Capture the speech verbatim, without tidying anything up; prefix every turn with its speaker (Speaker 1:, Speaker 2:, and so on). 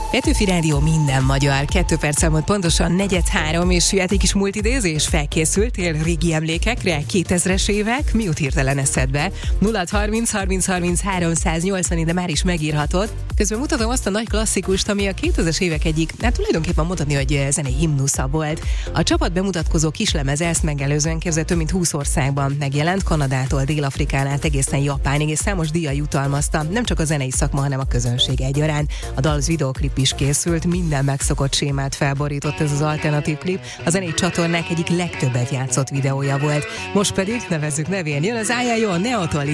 Speaker 1: Petőfi Rádió minden magyar. Kettő perc elmúlt pontosan negyed három, és jöhet egy kis multidézés. Felkészültél régi emlékekre? kétezres évek? Mi jut hirtelen eszedbe? nulla harminc harminc harminc háromszáznyolcvan, de már is megírhatod. Közben mutatom azt a nagy klasszikust, ami a kétezres évek egyik, hát tulajdonképpen mondhatni, hogy zenei himnusza volt. A csapat bemutatkozó kislemeze ezt megelőzően képzett több mint húsz országban megjelent, Kanadától Dél-Afrikán át egészen Japánig, és számos díjjal jutalmazta, nem csak a zenei szakma, hanem a közönség egyaránt. A dalhoz videóklip is készült, minden megszokott sémát felborított ez az alternatív klip. A zenei csatornák egyik legtöbbet játszott videója volt. Most pedig nevezzük nevén, jön az Ájjajó Neotól